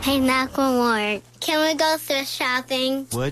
Hey, Macklemore, can we go thrift shopping? What?